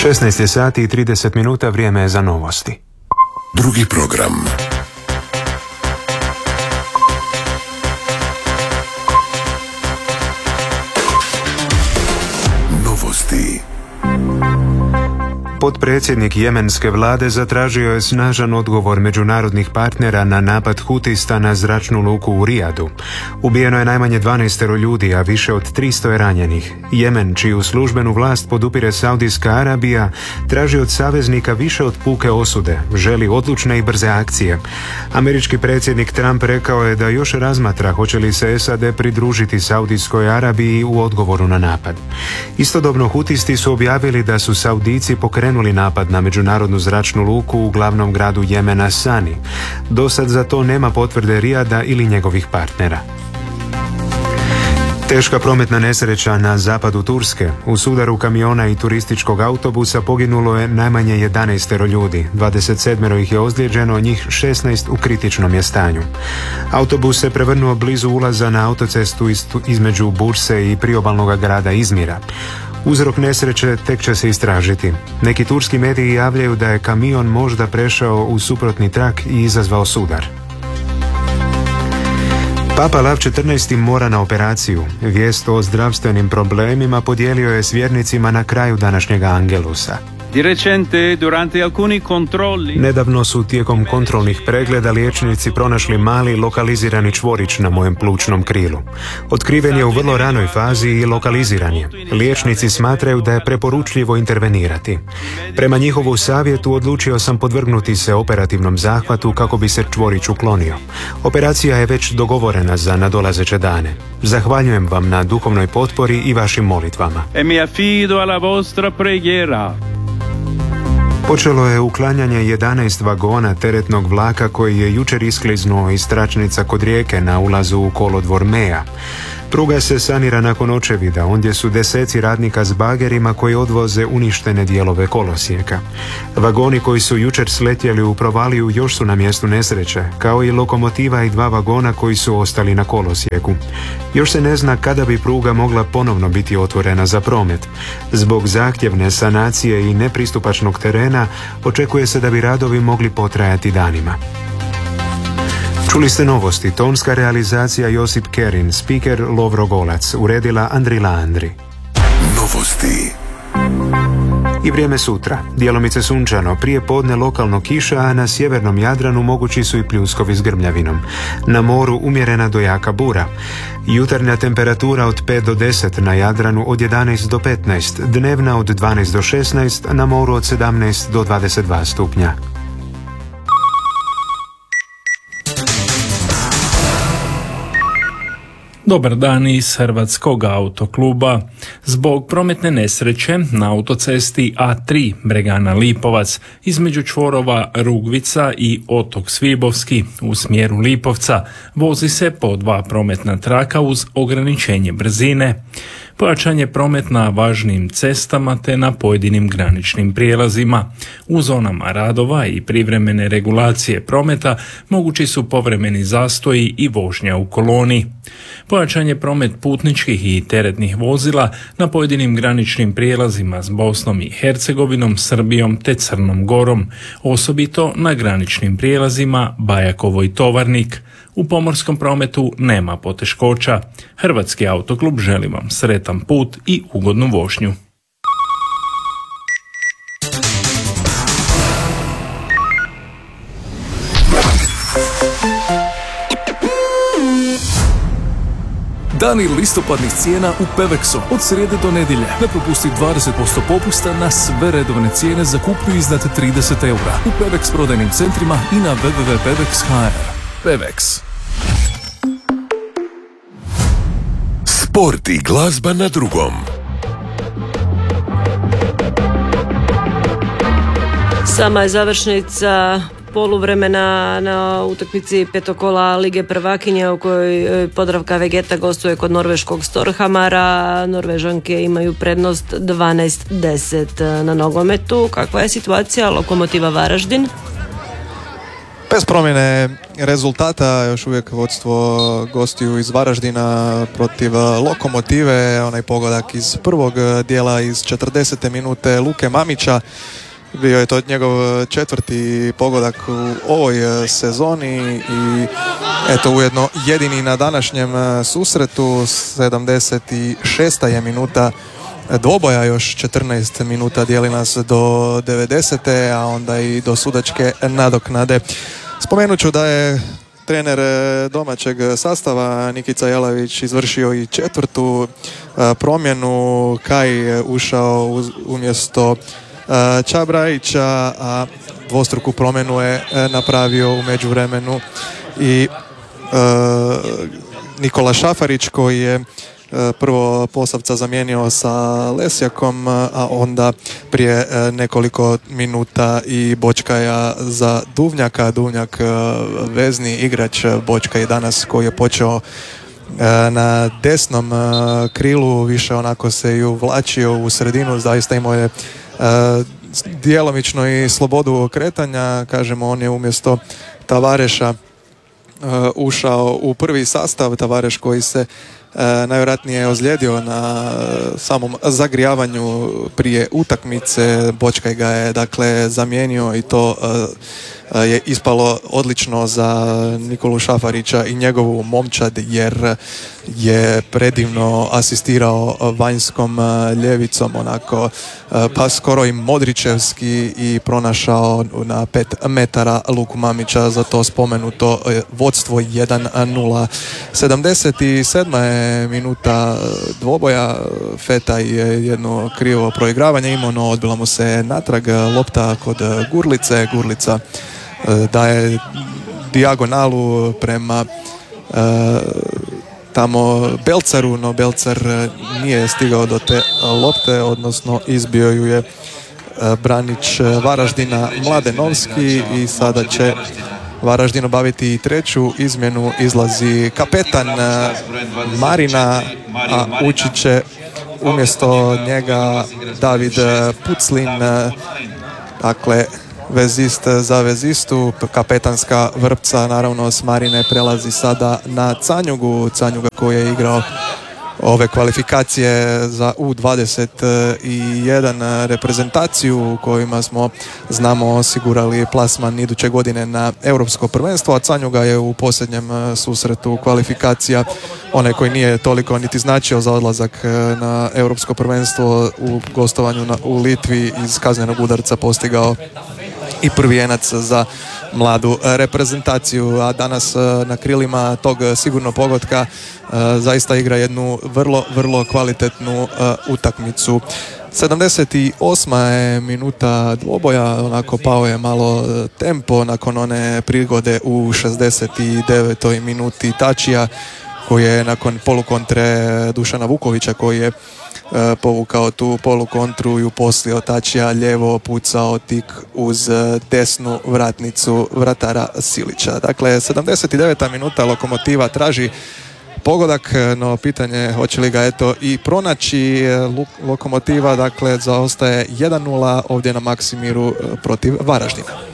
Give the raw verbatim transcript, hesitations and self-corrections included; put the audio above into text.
šesnaest je sati i trideset minuta, vrijeme je za novosti. Drugi program. Novosti. Potpredsjednik jemenske vlade zatražio je snažan odgovor međunarodnih partnera na napad Hutista na zračnu luku u Rijadu. Ubijeno je najmanje dvanaest ljudi, a više od tristo je ranjenih. Jemen, čiju službenu vlast podupire Saudijska Arabija, traži od saveznika više od puke osude, želi odlučne i brze akcije. Američki predsjednik Trump rekao je da još razmatra hoće li se S A D pridružiti Saudijskoj Arabiji u odgovoru na napad. Istodobno Hutisti su objavili da su Saudijci pokrenuli napad na međunarodnu zračnu luku u glavnom gradu Jemena Sani. Do sad za to nema potvrde Rijada ili njegovih partnera. Teška prometna nesreća na zapadu Turske. U sudaru kamiona i turističkog autobusa poginulo je najmanje jedanaest ljudi. dvadeset sedam ih je ozlijeđeno, njih šesnaest u kritičnom je stanju. Autobus se prevrnuo blizu ulaza na autocestu između Burse i priobalnog grada Izmira. Uzrok nesreće tek će se istražiti. Neki turski mediji javljaju da je kamion možda prešao u suprotni trak i izazvao sudar. Papa Lav četrnaesti mora na operaciju. Vijest o zdravstvenim problemima podijelio je s vjernicima na kraju današnjega Angelusa. Nedavno su tijekom kontrolnih pregleda liječnici pronašli mali lokalizirani čvorić na mojem plućnom krilu. Otkriven je u vrlo ranoj fazi i lokaliziran je. Liječnici smatraju da je preporučljivo intervenirati. Prema njihovu savjetu odlučio sam podvrgnuti se operativnom zahvatu kako bi se čvorić uklonio. Operacija je već dogovorena za nadolazeće dane. Zahvaljujem vam na duhovnoj potpori i vašim molitvama. E mi affido alla vostra preghiera. Počelo je uklanjanje jedanaest vagona teretnog vlaka koji je jučer iskliznuo iz tračnica kod Rijeke na ulazu u kolodvor Meja. Pruga se sanira nakon očevida, ondje su deseci radnika s bagerima koji odvoze uništene dijelove kolosijeka. Vagoni koji su jučer sletjeli u provaliju još su na mjestu nesreće, kao i lokomotiva i dva vagona koji su ostali na kolosijeku. Još se ne zna kada bi pruga mogla ponovno biti otvorena za promet. Zbog zahtjevne sanacije i nepristupačnog terena očekuje se da bi radovi mogli potrajati danima. Čuli ste novosti, tonska realizacija Josip Kerin, speaker Lovro Golac, uredila Andrila Andri. Novosti. I vrijeme sutra. Djelomice sunčano, prije podne lokalno kiša, a na sjevernom Jadranu mogući su i pljuskovi s grmljavinom. Na moru umjerena do jaka bura. Jutarnja temperatura od pet do deset, na Jadranu od jedanaest do petnaest, dnevna od dvanaest do šesnaest, na moru od sedamnaest do dvadeset dva stupnja. Dobar dan iz Hrvatskog autokluba. Zbog prometne nesreće na autocesti A tri Bregana Lipovac između čvorova Rugvica i Otok Svibovski u smjeru Lipovca vozi se po dva prometna traka uz ograničenje brzine. Pojačan je promet na važnim cestama te na pojedinim graničnim prijelazima. U zonama radova i privremene regulacije prometa mogući su povremeni zastoji i vožnja u koloni. Pojačan je promet putničkih i teretnih vozila na pojedinim graničnim prijelazima s Bosnom i Hercegovinom, Srbijom te Crnom Gorom, osobito na graničnim prijelazima Bajakovo i Tovarnik. U pomorskom prometu nema poteškoća. Hrvatski autoklub želi vam sretan put i ugodnu vožnju. Dani listopadnih cijena u Pevexu od srijede do nedjelje. Ne propusti dvadeset posto popusta na sve redovne cijene za kupnju iznad trideset eura u Pevex prodajnim centrima i na w w w tačka pevex tačka h r. Pevex. Sport i glazba na drugom. Sama je završnica poluvremena na utakmici petokola Lige prvakinja u kojoj Podravka Vegeta gostuje kod norveškog Storhamara. Norvežanke imaju prednost dvanaest deset na nogometu. Kakva je situacija? Lokomotiva Varaždin? Bez promjene rezultata još uvijek vodstvo gostiju iz Varaždina protiv Lokomotive, onaj pogodak iz prvog dijela iz četrdesete minute Luke Mamića. Bio je to njegov četvrti pogodak u ovoj sezoni i eto ujedno jedini na današnjem susretu. sedamdeset šesta je minuta dvoboja, još četrnaest minuta dijeli nas do devedesete, a onda i do sudačke nadoknade. Spomenut ću da je trener domaćeg sastava Nikica Jelavić izvršio i četvrtu promjenu. Kaj ušao umjesto Čabrajića, a dvostruku promjenu je napravio u međuvremenu i Nikola Šafarić, koji je prvo Posavca zamijenio sa Lesjakom, a onda prije nekoliko minuta i Bočkaja za Duvnjaka. Duvnjak vezni igrač, Bočka i danas koji je počeo na desnom krilu, više onako se i uvlačio u sredinu, zaista imao je djelomično i slobodu kretanja. Kažemo, on je umjesto Tavareša ušao u prvi sastav. Tavareš koji se najvjerojatnije ozlijedio na samom zagrijavanju prije utakmice. Bočkaj ga je dakle zamijenio i to je ispalo odlično za Nikolu Šafarića i njegovu momčad, jer je predivno asistirao vanjskom ljevicom, onako pa skoro i modričevski, i pronašao na pet metara Luku Mamića za to spomenuto vodstvo jedan nula. sedamdeset sedma je minuta dvoboja. Feta je jedno krivo proigravanje imao, no odbila mu se natrag lopta kod Gurlice. Gurlica daje dijagonalu prema e, tamo Belcaru, no Belcar nije stigao do te lopte, odnosno izbio ju je branič Varaždina Mladenovski, i sada će Varaždin obaviti treću izmjenu. Izlazi kapetan Marina, a ući će umjesto njega David Puclin, dakle vezist za vezistu. Kapetanska vrpca naravno s Marine prelazi sada na Canjugu. Canjuga koji je igrao ove kvalifikacije za U dvadeset jedan reprezentaciju u kojima smo, znamo, osigurali plasman iduće godine na europsko prvenstvo, a Canjuga je u posljednjem susretu kvalifikacija, onaj koji nije toliko niti značio za odlazak na europsko prvenstvo, u gostovanju na, u Litvi iz kaznenog udarca postigao i prvi jenac za mladu reprezentaciju, a danas na krilima tog sigurno pogotka zaista igra jednu vrlo, vrlo kvalitetnu utakmicu. sedamdeset osma je minuta dvoboja, onako pao je malo tempo nakon one prigode u šezdeset devetoj minuti Tačija, koji je nakon polukontre Dušana Vukovića, koji je povukao tu polukontru i uposlio Tačija lijevo, pucao tik uz desnu vratnicu vratara Silića. Dakle, sedamdeset deveta minuta, Lokomotiva traži pogodak, no pitanje hoće li ga eto i pronaći. Lokomotiva dakle zaostaje jedan nula ovdje na Maksimiru protiv Varaždina.